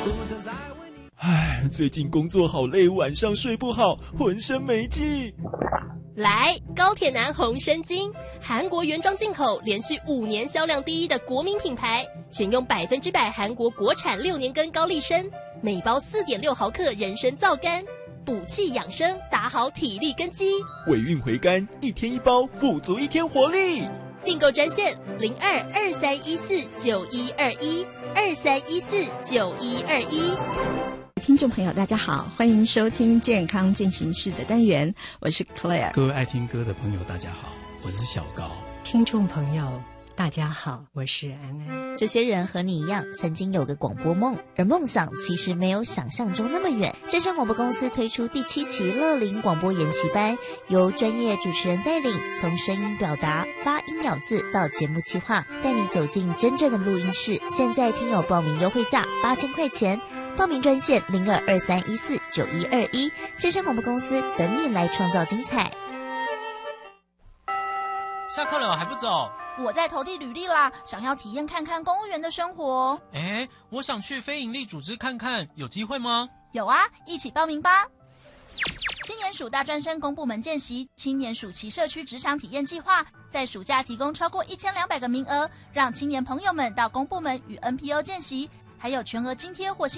唉，最近工作好累，晚上睡不好，浑身没劲。 来，高铁男红参精，韩国原装进口，连续5年销量第一的国民品牌，选用100%韩国国产6年根高丽参，每包4.6毫克人参皂苷，补气养生，打好体力根基。 尾韵回甘，1天1包，补足1天活力。 订购专线02-2314-9121，2314-9121。 听众朋友大家好，欢迎收听健康进行式的单元，我是 Claire。 各位爱听歌的朋友大家好，我是小高。 听众朋友大家好，我是安安。 这些人和你一样曾经有个广播梦，而梦想其实没有想象中那么远。正声广播公司推出第7期乐龄广播研习班，由专业主持人带领，从声音表达、发音咬字到节目企划，带你走进真正的录音室。现在听友报名优惠价8000块钱，报名专线02-2314-9121，正声广播公司等你来创造精彩。 下课了还不走？ 我在投递履历啦，想要体验看看公务员的生活。 我想去非营利组织看看，有机会吗？ 有啊，一起报名吧。青年署大专生公部门见习，青年暑期社区职场体验计划，在暑假提供超过1200个名额，让青年朋友们到公部门与 NPO 见习，还有全额津贴或